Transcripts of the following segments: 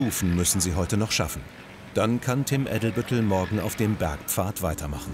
Stufen müssen sie heute noch schaffen. Dann kann Tim Edelbüttel morgen auf dem Bergpfad weitermachen.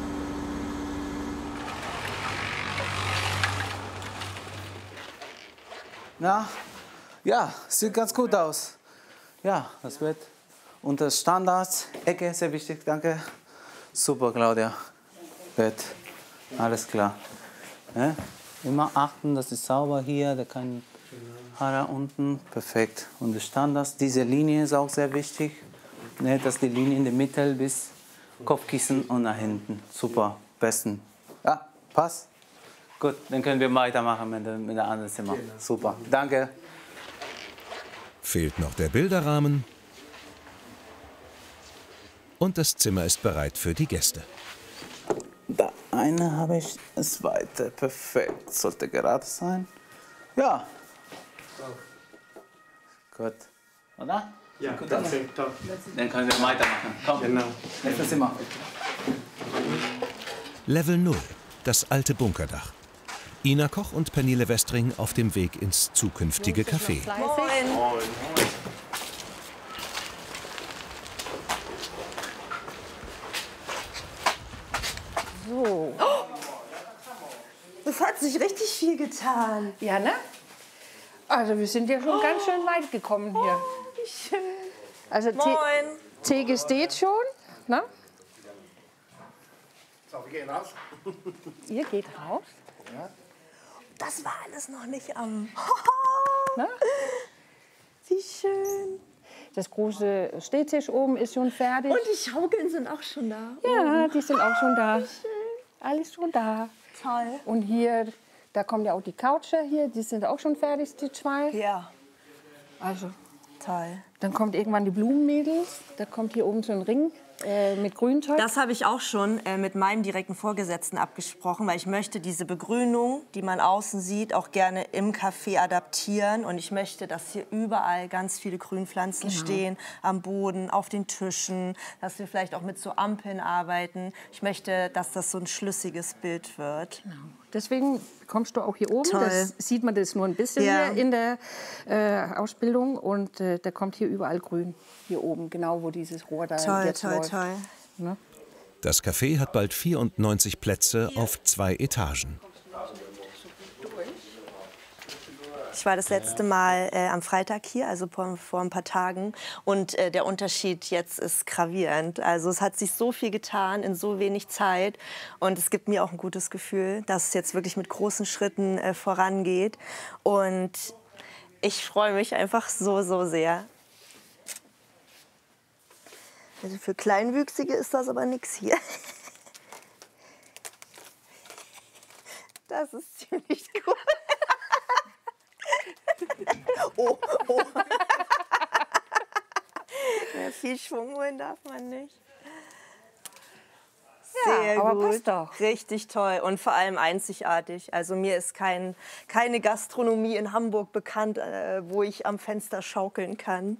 Na, ja, sieht ganz gut aus. Ja, das wird unter Standards. Ecke, sehr wichtig, danke. Super, Claudia. Bett, alles klar. Ja, immer achten, das ist sauber hier, da kein Haar unten. Perfekt. Und die Standards, diese Linie ist auch sehr wichtig. Ne, dass die Linie in der Mitte bis Kopfkissen und nach hinten. Super, besten. Ja, passt. Gut, dann können wir weitermachen mit dem anderen Zimmer. Super, danke. Fehlt noch der Bilderrahmen. Und das Zimmer ist bereit für die Gäste. Da eine habe ich, das zweite, perfekt. Sollte gerade sein. Ja. Gut. Oder? Ja, perfekt, top. Dann können wir weitermachen. Komm, Genau. nächstes Zimmer. Level 0, das alte Bunkerdach. Ina Koch und Pernille Westring auf dem Weg ins zukünftige Café. Moin. So. Oh, das hat sich richtig viel getan. Ja, ne? Also wir sind ja schon ganz schön weit gekommen hier. Oh, wie schön. Also Moin. Theke steht schon, ne? So, wir gehen raus. Ihr geht raus. Das war alles noch nicht am... Ne? Wie schön. Das große Stehtisch oben ist schon fertig. Und die Schaukeln sind auch schon da. Ja, die sind auch schon da. Wie schön. Alles schon da. Toll. Und hier, da kommen ja auch die Coucher hier, die sind auch schon fertig, die zwei. Ja, Also, toll. dann kommt irgendwann die Blumenmädels. Da kommt hier oben so ein Ring mit Grünzeug. Das habe ich auch schon mit meinem direkten Vorgesetzten abgesprochen, weil ich möchte diese Begrünung, die man außen sieht, auch gerne im Café adaptieren. Und ich möchte, dass hier überall ganz viele Grünpflanzen stehen, am Boden, auf den Tischen, dass wir vielleicht auch mit so Ampeln arbeiten. Ich möchte, dass das so ein schlüssiges Bild wird. Genau. Deswegen kommst du auch hier oben. Toll. Das sieht man das nur ein bisschen Ja. hier in der Ausbildung. Und da kommt hier überall Grün. Hier oben, genau wo dieses Rohr da Toll, jetzt toll, läuft. toll. Ne? Das Café hat bald 94 Plätze auf 2 Etagen. Ich war das letzte Mal am Freitag hier, also vor ein paar Tagen. Und der Unterschied jetzt ist gravierend. Also es hat sich so viel getan in so wenig Zeit. Und es gibt mir auch ein gutes Gefühl, dass es jetzt wirklich mit großen Schritten vorangeht. Und ich freue mich einfach so, so sehr. Also für Kleinwüchsige ist das aber nichts hier. Das ist ziemlich cool. Oh, oh. Ja, viel Schwung holen darf man nicht. Sehr aber gut. passt doch. Richtig toll und vor allem einzigartig. Also mir ist keine Gastronomie in Hamburg bekannt, wo ich am Fenster schaukeln kann.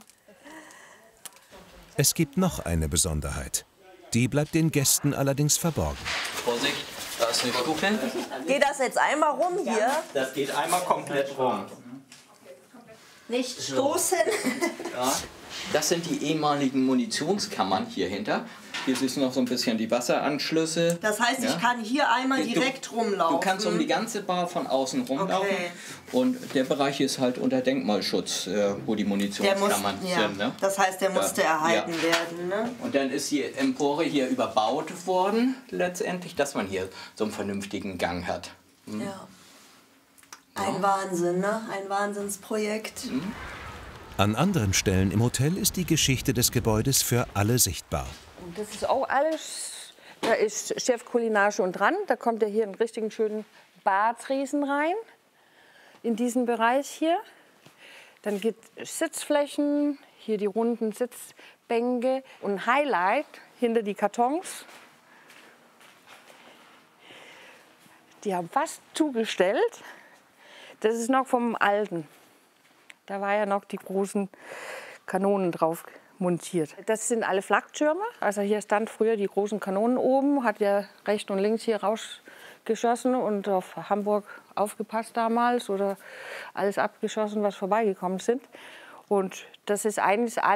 Es gibt noch eine Besonderheit. Die bleibt den Gästen allerdings verborgen. Vorsicht, da ist eine Stufe. Geht das jetzt einmal rum hier? Das geht einmal komplett rum. Nicht stoßen. Ja. Das sind die ehemaligen Munitionskammern hier hinter. Hier siehst du noch so ein bisschen die Wasseranschlüsse. Das heißt, Ja. ich kann hier einmal direkt rumlaufen. Du kannst um die ganze Bar von außen rumlaufen. Okay. Und der Bereich ist halt unter Denkmalschutz, wo die Munitionskammern sind. Ne? Das heißt, der musste erhalten ja. werden. Ne? Und dann ist die Empore hier überbaut worden, letztendlich, dass man hier so einen vernünftigen Gang hat. Ja. Ein Wahnsinn, ne? Ein Wahnsinnsprojekt. An anderen Stellen im Hotel ist die Geschichte des Gebäudes für alle sichtbar. Und das ist auch alles, da ist Chef Kulinar schon dran. Da kommt ja hier einen richtigen schönen Badriesen rein, in diesen Bereich hier. Dann gibt es Sitzflächen, hier die runden Sitzbänke. Und ein Highlight hinter die Kartons. Die haben fast zugestellt. Das ist noch vom Alten. Da war ja noch die großen Kanonen drauf montiert. Das sind alle Flaktürme. Also hier stand früher die großen Kanonen oben, hat ja rechts und links hier rausgeschossen und auf Hamburg aufgepasst damals oder alles abgeschossen, was vorbeigekommen sind. Und das ist eigentlich alles